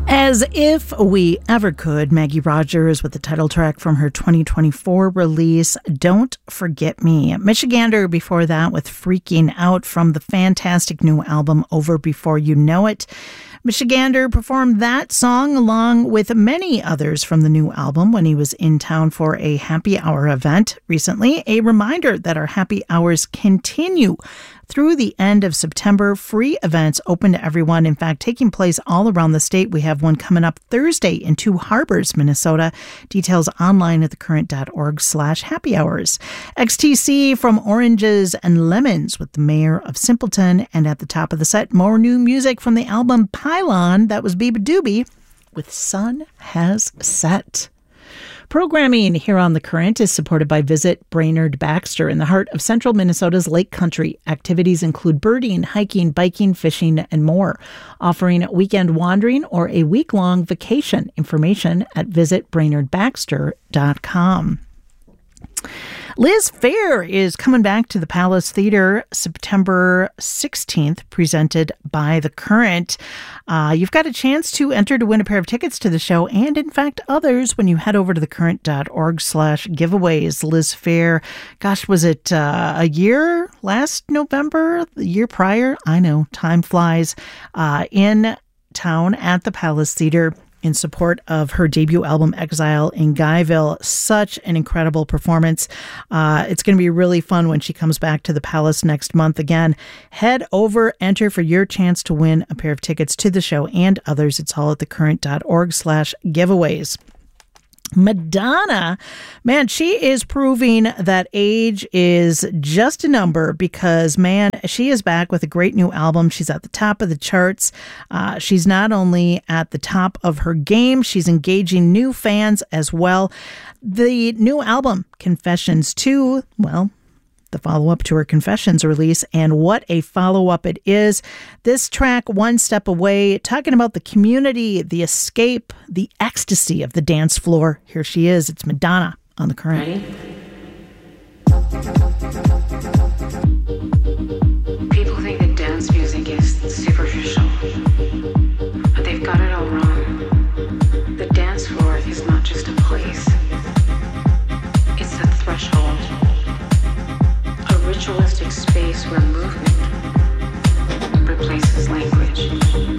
As if we ever could, Maggie Rogers with the title track from her 2024 release, Don't Forget Me. Michigander before that with Freaking Out from the fantastic new album Over Before You Know It. Michigander performed that song along with many others from the new album when he was in town for a happy hour event recently. A reminder that our happy hours continue through the end of September. Free events open to everyone. In fact, taking place all around the state. We have one coming up Thursday in Two Harbors, Minnesota. Details online at thecurrent.org/happy hours. XTC from Oranges and Lemons with the Mayor of Simpleton. And at the top of the set, more new music from the album Pylon. That was Biba Doobie with Sun Has Set. Programming here on The Current is supported by Visit Brainerd Baxter in the heart of central Minnesota's Lake Country. Activities include birding, hiking, biking, fishing, and more. Offering weekend wandering or a week-long vacation. Information at visitbrainerdbaxter.com. Liz Phair is coming back to the Palace Theater September 16th, presented by The Current. You've got a chance to enter to win a pair of tickets to the show and, in fact, others when you head over to thecurrent.org/giveaways. Liz Phair, gosh, was it a year last November? The year prior? I know, time flies. In town at the Palace Theater in support of her debut album, Exile in Guyville. Such an incredible performance. It's going to be really fun when she comes back to the Palace next month. Again, head over, enter for your chance to win a pair of tickets to the show and others. It's all at thecurrent.org/giveaways. Madonna, man, she is proving that age is just a number because, man, she is back with a great new album. She's at the top of the charts. She's not only at the top of her game, she's engaging new fans as well. The new album, Confessions 2, well, the follow-up to her Confessions release, and what a follow-up it is. This track, One Step Away, talking about the community, the escape, the ecstasy of the dance floor. Here she is. It's Madonna on The Current. Ready?